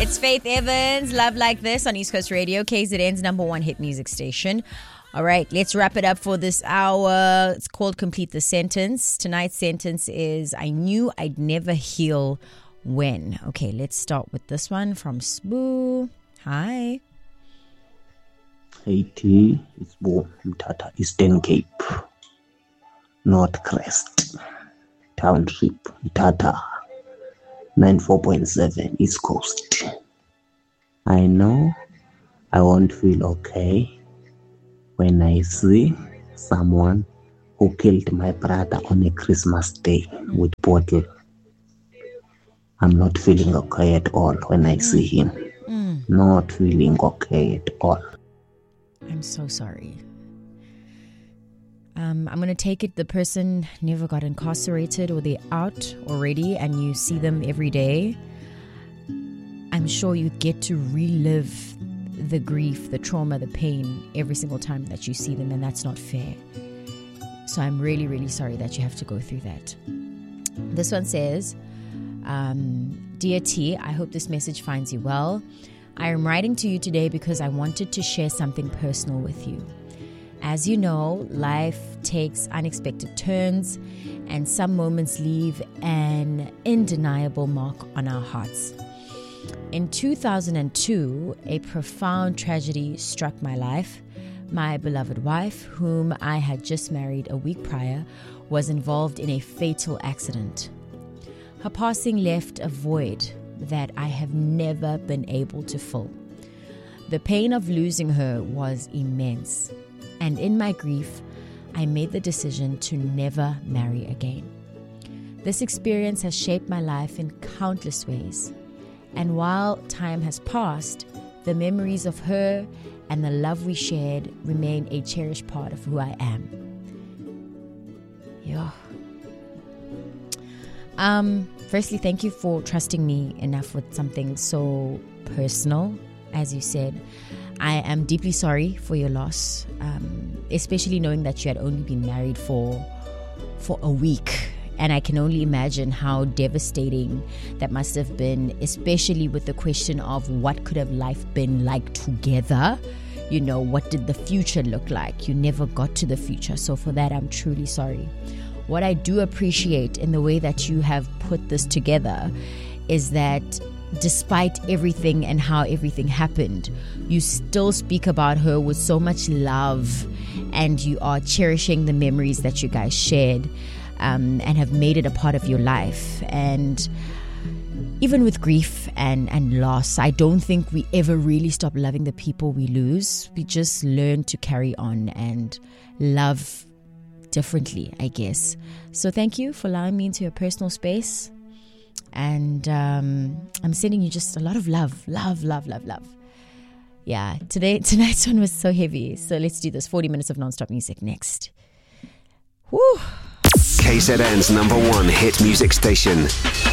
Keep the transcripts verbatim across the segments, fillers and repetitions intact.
It's Faith Evans, Love Like This on East Coast Radio, K Z N's number one hit music station. All right, let's wrap it up for this hour. It's called Complete the Sentence. Tonight's sentence is, I knew I'd never heal when. Okay, let's start with this one from Sboo. Hi. Hey T, it's Bo Mthatha, Eastern Cape, North Crest, Township, Mthatha, ninety-four point seven, East Coast. I know I won't feel okay when I see someone who killed my brother on a Christmas day with bottle. I'm not feeling okay at all when I see him. Mm. Not feeling okay at all. I'm so sorry. Um, I'm going to take it the person never got incarcerated or they're out already and you see them every day. I'm sure you get to relive the grief, the trauma, the pain every single time that you see them, and that's not fair. So I'm really, really sorry that you have to go through that. This one says, um, Dear T, I hope this message finds you well. I am writing to you today because I wanted to share something personal with you. As you know, life takes unexpected turns and some moments leave an undeniable mark on our hearts. In two thousand two, a profound tragedy struck my life. My beloved wife, whom I had just married a week prior, was involved in a fatal accident. Her passing left a void that I have never been able to fill. The pain of losing her was immense, and in my grief, I made the decision to never marry again. This experience has shaped my life in countless ways, and while time has passed, the memories of her and the love we shared remain a cherished part of who I am. Yeah. Um, firstly, thank you for trusting me enough with something so personal. As you said, I am deeply sorry for your loss, um, especially knowing that you had only been married for for a week. And I can only imagine how devastating that must have been, especially with the question of what could have life been like together. You know, what did the future look like? You never got to the future. So for that, I'm truly sorry. What I do appreciate in the way that you have put this together is that despite everything and how everything happened, you still speak about her with so much love and you are cherishing the memories that you guys shared um, and have made it a part of your life. And even with grief and, and loss, I don't think we ever really stop loving the people we lose. We just learn to carry on and love differently, I guess. So thank you for allowing me into your personal space. And um, I'm sending you just a lot of love, love, love, love, love. Yeah, today tonight's one was so heavy. So let's do this. forty minutes of non-stop music next. Woo! K Z N's number one hit music station.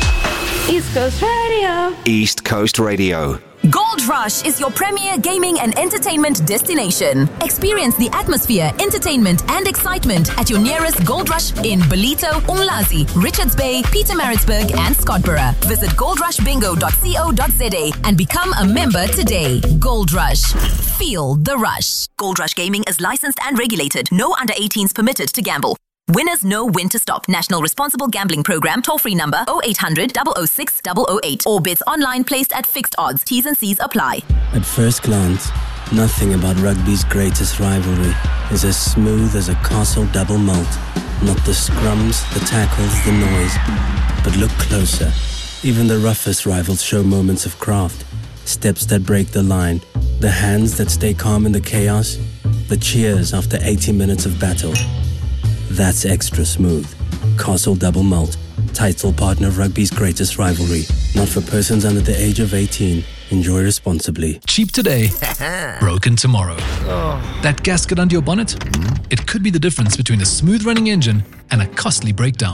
East Coast Radio. East Coast Radio. Gold Rush is your premier gaming and entertainment destination. Experience the atmosphere, entertainment, and excitement at your nearest Gold Rush in Ballito, Umlazi, Richards Bay, Pietermaritzburg, and Scottsboro. Visit gold rush bingo dot co dot za and become a member today. Gold Rush. Feel the rush. Gold Rush Gaming is licensed and regulated. No under eighteens permitted to gamble. Winners know when to stop. National Responsible Gambling Program. Toll-free number oh eight hundred, oh oh six, oh oh eight. Or bids online placed at fixed odds. T's and C's apply. At first glance, nothing about rugby's greatest rivalry is as smooth as a Castle double malt. Not the scrums, the tackles, the noise. But look closer. Even the roughest rivals show moments of craft. Steps that break the line. The hands that stay calm in the chaos. The cheers after eighty minutes of battle. That's extra smooth. Castle Double Malt. Title partner of rugby's greatest rivalry. Not for persons under the age of eighteen. Enjoy responsibly. Cheap today, broken tomorrow. Oh. That gasket under your bonnet? Mm-hmm. It could be the difference between a smooth running engine and a costly breakdown.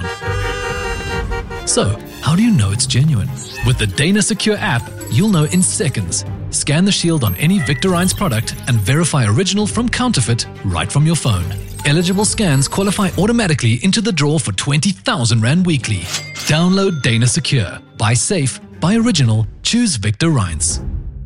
So, how do you know it's genuine? With the Dana Secure app, you'll know in seconds. Scan the shield on any Victorines product and verify original from counterfeit right from your phone. Eligible scans qualify automatically into the draw for twenty thousand rand weekly. Download Dana Secure. Buy safe, By Original, choose Victor Rines.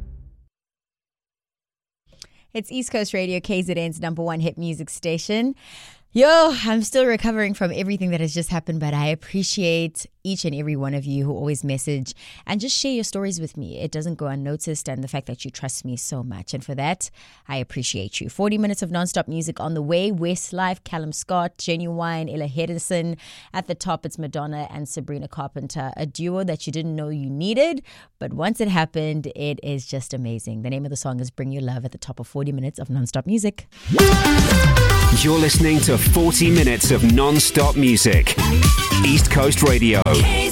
It's East Coast Radio, K Z N's number one hit music station. Yo, I'm still recovering from everything that has just happened, but I appreciate each and every one of you who always message and just share your stories with me. It doesn't go unnoticed, and the fact that you trust me so much. And for that, I appreciate you. forty minutes of non-stop music on the way. Westlife, Callum Scott, Genuine, Ella Henderson. At the top, it's Madonna and Sabrina Carpenter, a duo that you didn't know you needed, but once it happened, it is just amazing. The name of the song is Bring Your Love at the top of forty minutes of non-stop music. You're listening to forty minutes of non-stop music. East Coast Radio.